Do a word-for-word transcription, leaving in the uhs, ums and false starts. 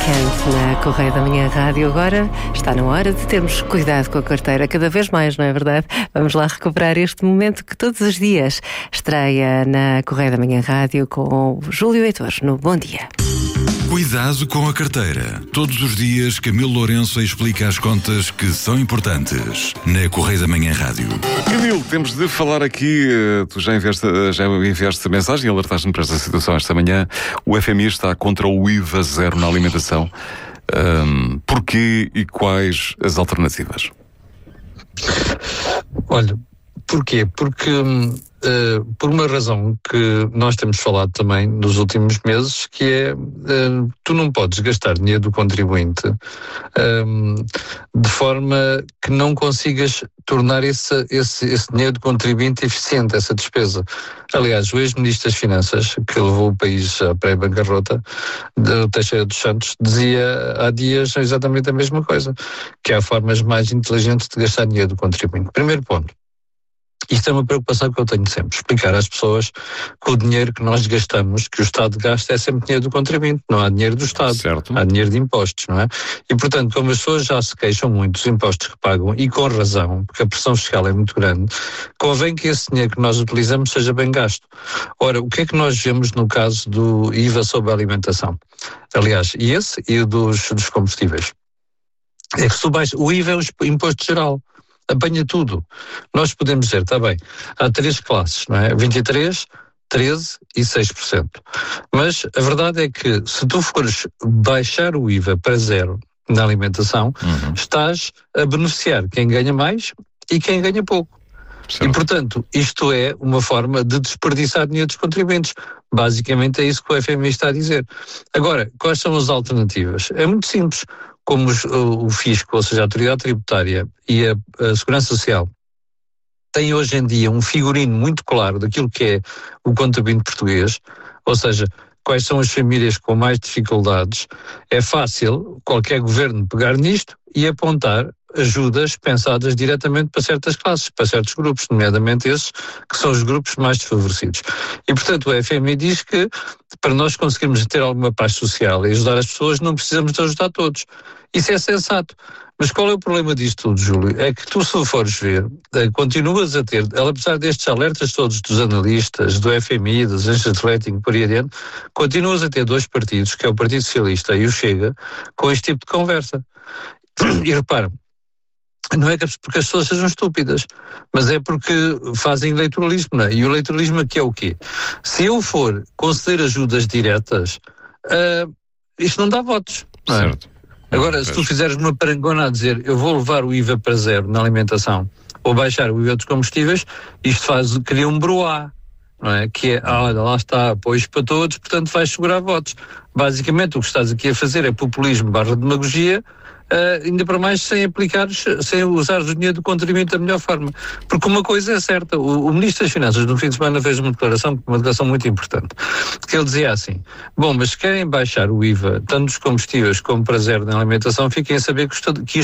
Weekend na Correia da Manhã Rádio. Agora está na hora de termos cuidado com a carteira, cada vez mais, não é verdade? Vamos lá recuperar este momento que todos os dias estreia na Correia da Manhã Rádio com o Júlio Heitor no Bom Dia. Cuidado com a carteira. Todos os dias, Camilo Lourenço explica as contas que são importantes na Correia da Manhã Rádio. Camilo, temos de falar aqui, tu já enviaste, já enviaste a mensagem e alertaste-me para esta situação esta manhã. O F M I está contra o I V A zero na alimentação. Um, porquê e quais as alternativas? Olha, porquê? Porque uh, por uma razão que nós temos falado também nos últimos meses, que é uh, tu não podes gastar dinheiro do contribuinte um, de forma que não consigas tornar esse, esse, esse dinheiro do contribuinte eficiente, essa despesa. Aliás, o ex-ministro das Finanças, que levou o país à pré-bancarrota, o Teixeira dos Santos, dizia há dias exatamente a mesma coisa, que há formas mais inteligentes de gastar dinheiro do contribuinte. Primeiro ponto. Isto é uma preocupação que eu tenho sempre, explicar às pessoas que o dinheiro que nós gastamos, que o Estado gasta, é sempre dinheiro do contribuinte, não há dinheiro do Estado, certo. Há dinheiro de impostos, não é? E, portanto, como as pessoas já se queixam muito dos impostos que pagam, e com razão, porque a pressão fiscal é muito grande, convém que esse dinheiro que nós utilizamos seja bem gasto. Ora, o que é que nós vemos no caso do I V A sobre a alimentação? Aliás, e esse e o dos, dos combustíveis. É que se tu baixas, o I V A é o imposto geral. Apanha tudo. Nós podemos dizer, está bem, há três classes, não é? vinte e três, treze e seis por cento. Mas a verdade é que se tu fores baixar o I V A para zero na alimentação, uhum. estás a beneficiar quem ganha mais e quem ganha pouco. Certo. E, portanto, isto é uma forma de desperdiçar dinheiro dos contribuintes. Basicamente é isso que o F M I está a dizer. Agora, quais são as alternativas? É muito simples. Como os, o, o Fisco, ou seja, a Autoridade Tributária e a, a Segurança Social, têm hoje em dia um figurino muito claro daquilo que é o contribuinte português, ou seja, quais são as famílias com mais dificuldades, é fácil qualquer governo pegar nisto e apontar ajudas pensadas diretamente para certas classes, para certos grupos, nomeadamente esses que são os grupos mais desfavorecidos. E, portanto, o F M I diz que para nós conseguirmos ter alguma paz social e ajudar as pessoas, não precisamos de ajudar todos. Isso é sensato. Mas qual é o problema disto tudo, Júlio? É que tu, se fores ver, continuas a ter, apesar destes alertas todos dos analistas, do F M I, das agências de rating, por aí adiante, continuas a ter dois partidos, que é o Partido Socialista e o Chega, com este tipo de conversa. E repara, não é que porque as pessoas sejam estúpidas, mas é porque fazem eleitoralismo, não é? E o eleitoralismo aqui é o quê? Se eu for conceder ajudas diretas, uh, isto não dá votos, não é? Certo. Agora, se tu fizeres uma parangona a dizer eu vou levar o I V A para zero na alimentação ou baixar o I V A dos combustíveis, isto faz, cria um broá, não é? Que é, ah, olha, lá está, apoio para todos, portanto vais segurar votos. Basicamente o que estás aqui a fazer é populismo barra demagogia, Uh, ainda para mais sem aplicar, sem usar o dinheiro do contribuinte da melhor forma. Porque uma coisa é certa, o, o Ministro das Finanças no fim de semana fez uma declaração, uma declaração muito importante, que ele dizia assim, bom, mas se querem baixar o I V A, tanto dos combustíveis como para zero na alimentação, fiquem a saber que isto, que isto